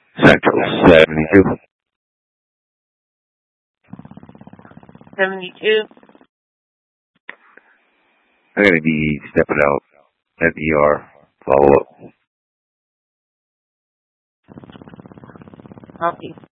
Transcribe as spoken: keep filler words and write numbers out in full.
Central seventy-two. seventy-two. I'm going to be stepping out at the E R. Follow up. Copy.